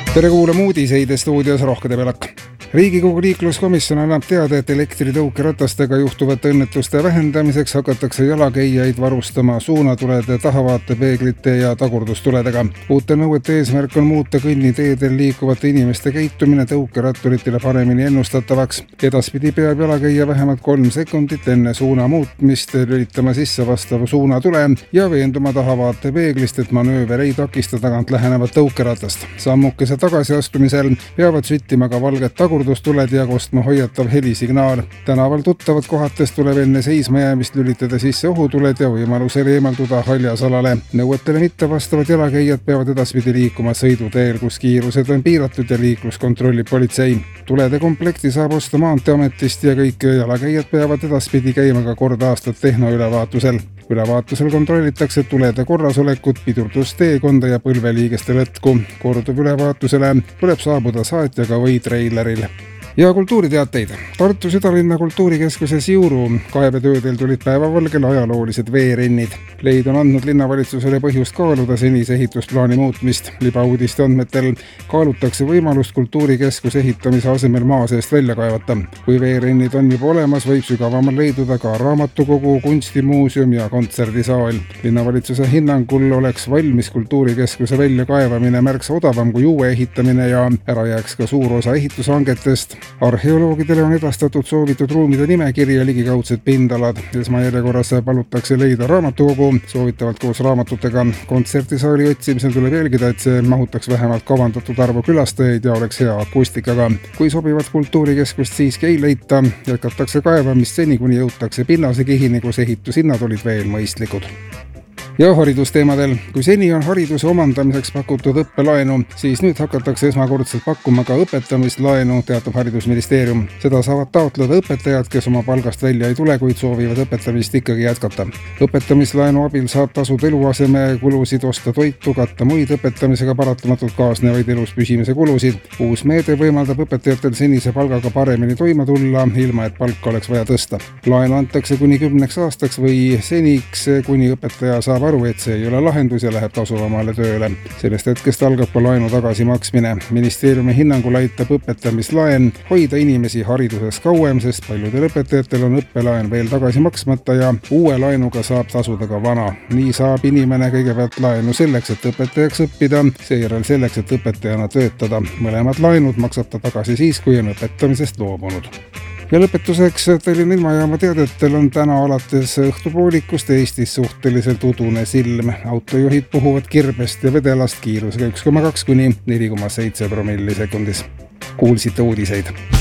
Tere kuulama uudiseid stuudios Rohke Debelak. Riigikogu liikluskomisjon annab teada, et elektritõukeratastega juhtuvate õnnetuste vähendamiseks hakatakse jalakäijaid varustama suunatulede, tahavaatepeeglite ja tagurdustuledega. Uute nõuete eesmärk on muuta kõnniteedel liikuvate inimeste käitumine tõukeratturitele paremini ennustatavaks. Edaspidi peab jalakäija vähemalt 3 sekundit enne suuna muutmist lülitama sisse vastava suunatule ja veenduma tahavaatepeeglist, et manööver ei takista tagant lähenevat tõukeratast. Sammukese tagasiastumisel peavad süttima ka valged tagurdustuled ja kostma hoiatav helisignaal. Tänaval tuttavad kohates tuleb enne seisma jäämist lülitada sisse ohutuled ja võimalusel eemalduda haljasalale. Nõuetele mitte vastavad jalakäijad peavad edaspidi liikuma sõiduteel, kus kiirused on piiratud ja liiklus kontrollib politsei. Tulede komplekti saab osta Maanteeametist ja kõik jalakäijad peavad edaspidi käima ka kord aastat tehnoülevaatusel. Ülevaatusel kontrollitakse tulede korrasolekut, pidurdusteekonda ja põlveliigeste lõtku. Korduv ülevaatusele tuleb saabuda saatjaga või treileril. Ja kultuuriteateid. Tartu Südalinna kultuurikeskuses Siuru kaevetöödel tulid päevavalgel ajaloolised veerennid. Leid on andnud linnavalitsusele põhjust kaaluda senise ehitusplaani muutmist. Libauudiste andmetel kaalutakse võimalust kultuurikeskuse ehitamise asemel maa seest välja kaevata. Kui veerennid on juba olemas, võib sügavamal leiduda ka raamatukogu, kunstimuuseum ja kontserdisaal. Linnavalitsuse hinnangul oleks valmis kultuurikeskuse väljakaevamine märksa odavam kui uue ehitamine ja ära jääks ka suur osa ehitushangetest. Arheoloogidele on edastatud soovitud ruumide nimekiri ja ligikaudsed pindalad. Esmajärjekorras palutakse leida raamatukogu, soovitavalt koos raamatutega. Kontserdisaali otsimisel tuleb jälgida, et see mahutaks vähemalt kavandatud arvu külastajaid ja oleks hea akustikaga. Kui sobivat kultuurikeskust siiski ei leita, jätkatakse kaevamist seni, kuni jõutakse pinnasekihini, kus ehitushinnad olid veel mõistlikud. Ja haridusteemadel. Kui seni on hariduse omandamiseks pakutud õppelaenu, siis nüüd hakatakse esmakordselt pakkuma ka õpetamislaenu, teatab haridusministeerium. Seda saavad taotleda õpetajad, kes oma palgast välja ei tule, kuid soovivad õpetamist ikkagi jätkata. Õpetamislaenu abil saab tasuda eluasemekulusid, osta toitu, katta muid õpetamisega paratamatult kaasnevaid elus püsimise kulusid. Uus meede võimaldab õpetajatel senise palgaga paremini toime tulla, ilma et palka oleks vaja tõsta. Laenu antakse kuni 10 aastaks või seniks, kuni õpetaja saab aru, et see ei ole lahendus ja läheb tasuvamale tööle. Sellest hetkest algab ka laenu tagasimaksmine. Ministeeriumi hinnangul aitab õpetamislaen hoida inimesi hariduses kauem, sest paljudel õpetajatel on õppelaen veel tagasi maksmata ja uue laenuga saab tasuda ka vana. Nii saab inimene kõigepealt laenu selleks, et õpetajaks õppida, seejärel selleks, et õpetajana töötada. Mõlemad laenud maksab ta tagasi siis, kui on õpetamisest loobunud. Ja lõpetuseks Tallinna ilmajaama teadetel on täna alates õhtupoolikust Eestis suhteliselt udune silm. Autojuhid puhuvad kirbest ja vedelast kiirusega 1,2 kuni 4,7 promilli sekundis. Kuulsite uudiseid.